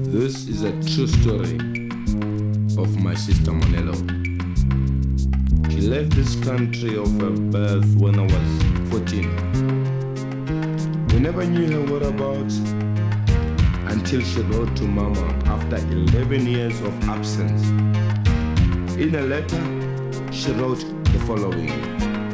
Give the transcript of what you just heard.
This is a true story of my sister Monelo. She left this country of her birth when I was 14. We never knew her whereabouts until she wrote to Mama after 11 years of absence. In a letter, she wrote the following: